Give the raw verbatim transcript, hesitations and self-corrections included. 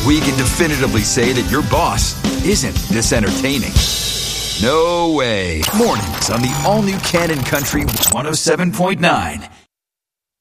we can definitively say that your boss isn't this entertaining. No way. Mornings on the all-new Cannon Country one oh seven point nine.